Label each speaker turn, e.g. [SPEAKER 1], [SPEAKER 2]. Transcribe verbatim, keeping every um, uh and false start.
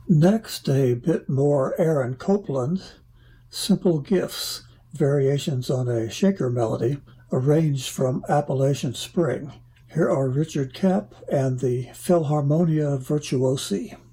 [SPEAKER 1] Next, a bit more Aaron Copland, Simple Gifts, variations on a shaker melody, arranged from Appalachian Spring. Here are Richard Kapp and the Philharmonia Virtuosi.